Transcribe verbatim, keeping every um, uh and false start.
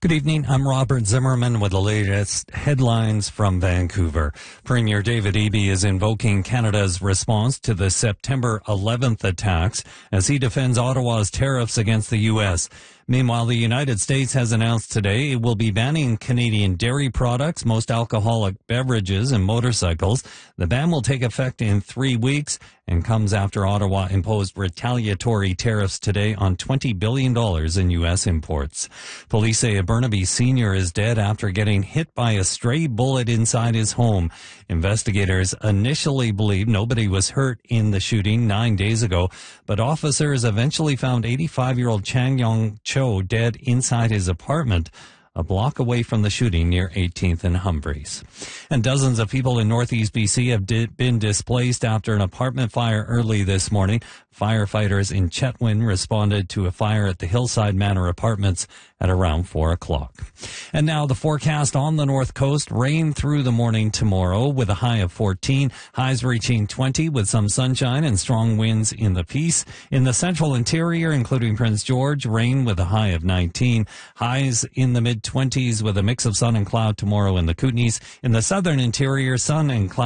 Good evening. I'm Robert Zimmerman with the latest headlines from Vancouver. Premier David Eby is invoking Canada's response to the September eleventh attacks as he defends Ottawa's tariffs against the U S. Meanwhile, the United States has announced today it will be banning Canadian dairy products, most alcoholic beverages, and motorcycles. The ban will take effect in three weeks and comes after Ottawa imposed retaliatory tariffs today on twenty billion dollars in U S imports. Police say a Burnaby senior is dead after getting hit by a stray bullet inside his home. Investigators initially believed nobody was hurt in the shooting nine days ago, but officers eventually found eighty-five-year-old Chang Yong Cho dead inside his apartment, a block away from the shooting near eighteenth and Humphreys. And dozens of people in northeast B C have di- been displaced after an apartment fire early this morning. Firefighters in Chetwynd responded to a fire at the Hillside Manor Apartments at around four o'clock. And now the forecast on the north coast: rain through the morning tomorrow with a high of fourteen, highs reaching twenty with some sunshine and strong winds in the Peace. In the central interior, including Prince George, rain with a high of nineteen, highs in the mid-twenties with a mix of sun and cloud tomorrow in the Kootenays. In the southern interior, sun and cloud